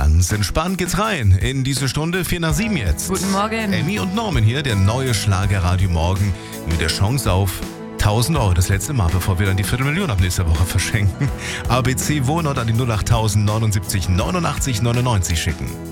Ganz entspannt geht's rein in diese Stunde 6:45 jetzt. Guten Morgen. Amy und Norman hier, der neue Schlagerradio Morgen mit der Chance auf 1.000 Euro. Das letzte Mal, bevor wir dann die Viertelmillion ab nächster Woche verschenken. ABC Wohnort an die 08000 79 89 99 schicken.